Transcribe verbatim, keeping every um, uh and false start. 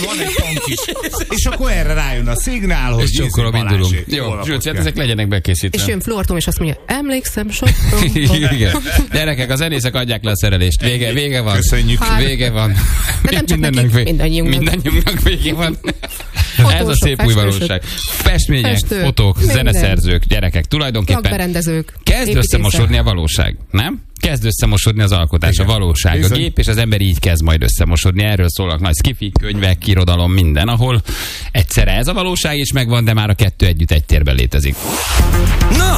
van egy tank is. És akkor erre rájön a szignál, hogy és csokkolom, indulunk. Jó, Zsülci, hát ezek legyenek bekészítve. És jön Flortom, és azt mondja, emlékszem Sopron. Igen. Gyerekek, a zenészek adják le a szerelést. Vége, vége van. Köszönjük. Hát. Vége van. De nem csak nekik, vé... mindannyiunknak. Mindannyiunknak vége van. Fotósok, ez a szép új valóság. Festmények, festők, fotók, minden. zeneszerzők, gyerekek, tulajdonképpen Lakberendezők. kezd összemosodni a valóság, nem? Kezd összemosodni az alkotás, igen, a valóság. Bizony. A gép és az ember így kezd majd összemosodni. Erről szólnak nagy skifi, könyvek, irodalom, minden, ahol egyszerre ez a valóság is megvan, de már a kettő együtt egy térben létezik. Na,